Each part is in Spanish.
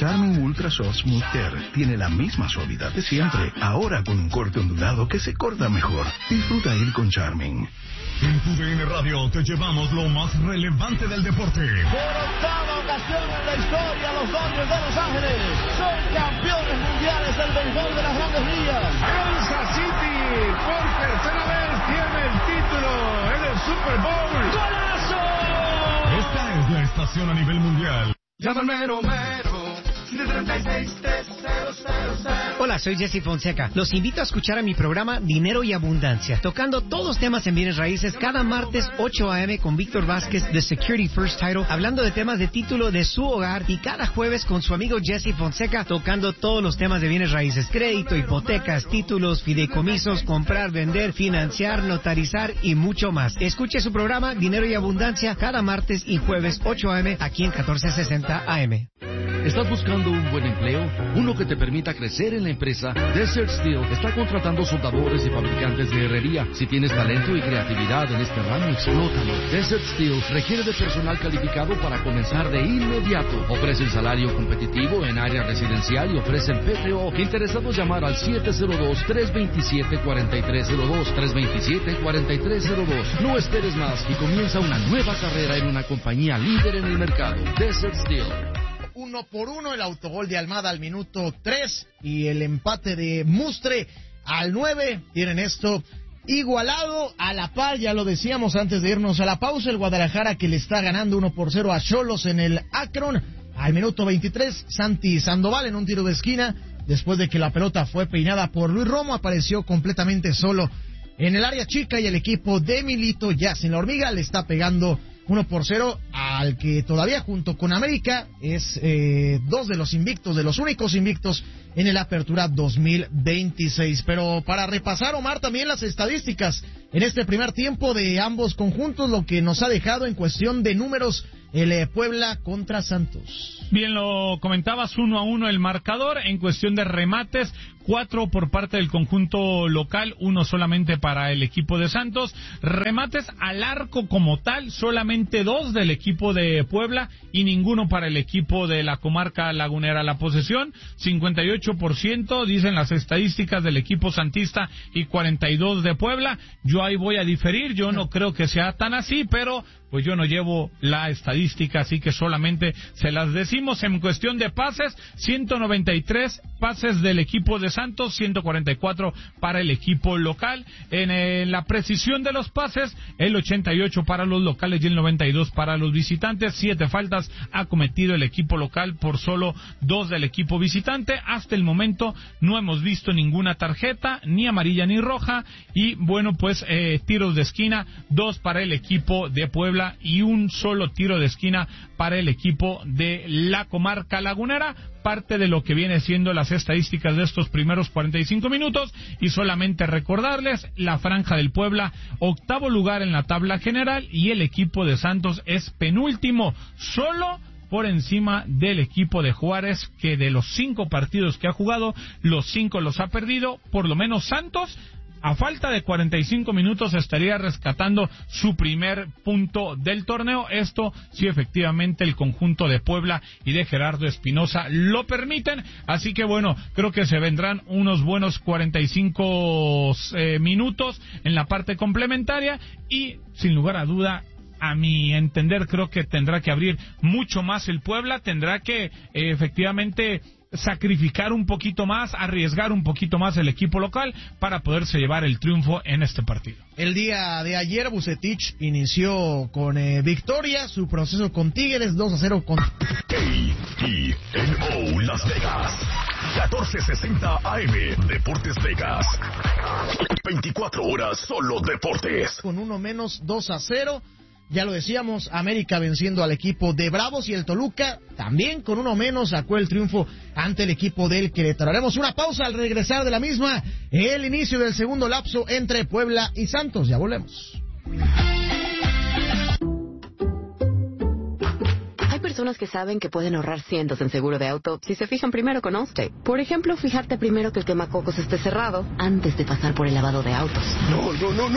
Charmin Ultra Soft Smooth Care tiene la misma suavidad de siempre, ahora con un corte ondulado que se corta mejor. Disfruta ir con Charmin. En tu DN Radio te llevamos lo más relevante del deporte. Por octava ocasión en la historia, los Dodgers de Los Ángeles son campeones mundiales del béisbol de las Grandes Ligas. Kansas City por tercera vez tiene el título en el Super Bowl. ¡Golazo! Esta es la estación a nivel mundial. Llámame Romero, 736-3000. Hola, soy Jesse Fonseca. Los invito a escuchar a mi programa Dinero y Abundancia, tocando todos los temas en bienes raíces cada martes 8 a.m. con Víctor Vázquez de Security First Title, hablando de temas de título de su hogar, y cada jueves con su amigo Jesse Fonseca, tocando todos los temas de bienes raíces: crédito, hipotecas, títulos, fideicomisos, comprar, vender, financiar, notarizar y mucho más. Escuche su programa Dinero y Abundancia cada martes y jueves 8 a.m. aquí en 1460 AM. ¿Estás buscando un buen empleo? Uno que te permita crecer en la empresa. Desert Steel está contratando soldadores y fabricantes de herrería. Si tienes talento y creatividad en este ramo, explótalo. Desert Steel requiere de personal calificado para comenzar de inmediato. Ofrecen salario competitivo en área residencial y ofrecen PTO. Interesados, llamar al 702-327-4302. 327-4302. No esperes más y comienza una nueva carrera en una compañía líder en el mercado. Desert Steel. 1-1 el autogol de Almada al minuto 3 y el empate de Mustre al 9. Tienen esto igualado a la par, ya lo decíamos antes de irnos a la pausa. El Guadalajara, que le está ganando 1-0 a Xolos en el Akron. Al minuto 23, Santi Sandoval en un tiro de esquina, después de que la pelota fue peinada por Luis Romo, apareció completamente solo en el área chica y el equipo de Milito Jazz en la Hormiga le está pegando 1-0 al que todavía junto con América es dos de los invictos, de los únicos invictos en el Apertura 2026. Pero para repasar, Omar, también las estadísticas en este primer tiempo de ambos conjuntos, lo que nos ha dejado en cuestión de números el Puebla contra Santos. Bien, lo comentabas, 1-1 el marcador. En cuestión de remates, 4 por parte del conjunto local, 1 solamente para el equipo de Santos. Remates al arco como tal, solamente 2 del equipo de Puebla y ninguno para el equipo de la comarca lagunera. La posesión, 58%, dicen las estadísticas del equipo santista, y 42% de Puebla. Yo ahí voy a diferir, yo no creo que sea tan así, pero pues yo no llevo la estadística, así que solamente se las decimos. En cuestión de pases, 193 pases del equipo de Santos, 144 para el equipo local. En la precisión de los pases, el 88 para los locales y el 92 para los visitantes. 7 faltas ha cometido el equipo local por solo 2 del equipo visitante. Hasta el momento no hemos visto ninguna tarjeta, ni amarilla ni roja. Y bueno, pues tiros de esquina, 2 para el equipo de Puebla y un solo tiro de esquina para el equipo de la comarca lagunera. Parte de lo que viene siendo las estadísticas de estos primeros 45 minutos, y solamente recordarles, la Franja del Puebla, 8º lugar en la tabla general, y el equipo de Santos es penúltimo, solo por encima del equipo de Juárez, que de los 5 partidos que ha jugado, los 5 los ha perdido. Por lo menos Santos, a falta de 45 minutos, estaría rescatando su primer punto del torneo. Esto si efectivamente el conjunto de Puebla y de Gerardo Espinosa lo permiten. Así que bueno, creo que se vendrán unos buenos 45 minutos en la parte complementaria, y sin lugar a duda, a mi entender, creo que tendrá que abrir mucho más el Puebla, tendrá que efectivamente sacrificar un poquito más, arriesgar un poquito más el equipo local para poderse llevar el triunfo en este partido. El día de ayer Vucetich inició con victoria su proceso con Tigres, 2-0 con KENO Las Vegas, 1460 AM, Deportes Vegas, 24 horas solo deportes. Con uno menos, 2-0. Ya lo decíamos, América venciendo al equipo de Bravos, y el Toluca también con uno menos sacó el triunfo ante el equipo del Querétaro. Haremos una pausa al regresar de la misma, el inicio del segundo lapso entre Puebla y Santos. Ya volvemos. personas que saben que pueden ahorrar cientos en seguro de auto si se fijan primero con Allstate. Por ejemplo, fijarte primero que el quemacocos esté cerrado antes de pasar por el lavado de autos. No.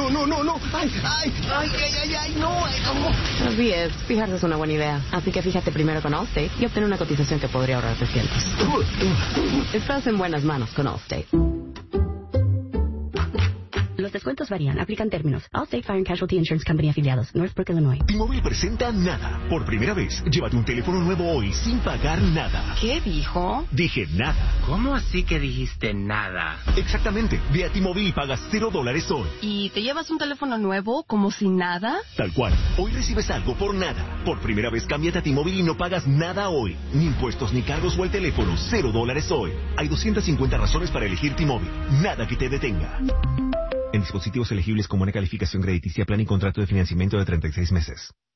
Ay, no. Así es, fijarse es una buena idea. Así que fíjate primero con Allstate y obtén una cotización que podría ahorrarte cientos. Estás en buenas manos con Allstate. Los descuentos varían. Aplican términos. Allstate Fire and Casualty Insurance Company afiliados. Northbrook, Illinois. T-Mobile presenta Nada. Por primera vez, llévate un teléfono nuevo hoy sin pagar nada. ¿Qué dijo? Dije nada. ¿Cómo así que dijiste nada? Exactamente. Ve a T-Mobile y pagas $0 hoy. ¿Y te llevas un teléfono nuevo como si nada? Tal cual. Hoy recibes algo por nada. Por primera vez, cámbiate a T-Mobile y no pagas nada hoy. Ni impuestos, ni cargos o el teléfono. $0 hoy. Hay 250 razones para elegir T-Mobile. Nada que te detenga. En dispositivos elegibles con buena calificación crediticia, plan y contrato de financiamiento de 36 meses.